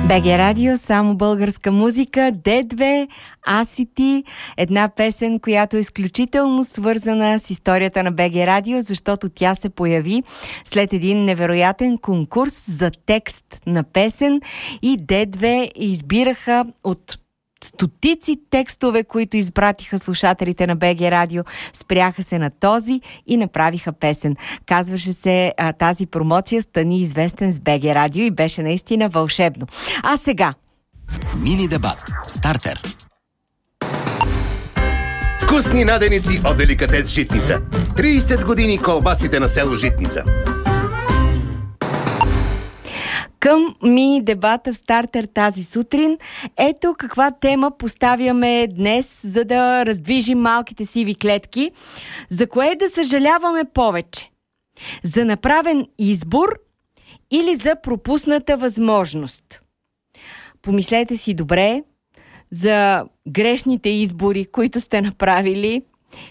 БГ Радио, само българска музика, Д2, Аз и ти, една песен, която е изключително свързана с историята на БГ Радио, защото тя се появи след един невероятен конкурс за текст на песен и Д2 избираха от стотици текстове, които избратиха слушателите на БГ Радио, спряха се на този и направиха песен. Казваше се тази промоция "Стани известен с БГ Радио" и беше наистина вълшебно. А сега мини дебат. Стартер. Вкусни наденици от Деликатес Житница. 30 години колбасите на село Житница. към мини дебата в Стартер тази сутрин. Ето каква тема поставяме днес, за да раздвижим малките сиви клетки. За кое да съжаляваме повече? За направен избор или за пропусната възможност? Помислете си добре за грешните избори, които сте направили,